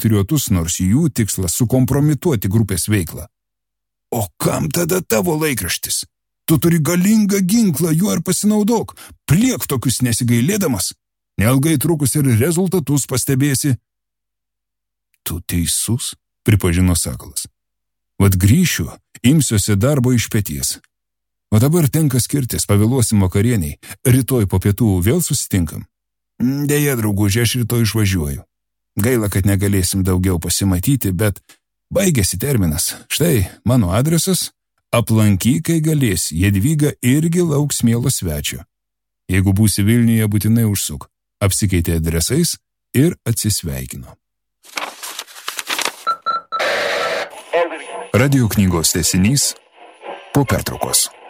patriotus, nors jų tikslas sukompromituoti grupės veiklą. O kam tada tavo laikraštis? Tu turi galingą ginklą, juo ir pasinaudok. Pliek tokius nesigailėdamas. Neilgai trukus ir rezultatus pastebėsi. Tu teisus, pripažino Sakalas. Vat grįšiu, imsiuosi darbo iš peties. O dabar tenka skirtis, pavėluosim vakarieniai. Rytoj po pietų vėl susitinkam. Deja, drauguži, aš rytoj išvažiuoju. Gaila, kad negalėsim daugiau pasimatyti, bet baigėsi terminas. Štai mano adresas. Aplankyk, kai galės, Jadvyga irgi lauks mielo svečio. Jeigu būsi Vilniuje, būtinai užsuk. Apsikeitė adresais ir atsisveikino. Radio knygos tęsinys po pertraukos.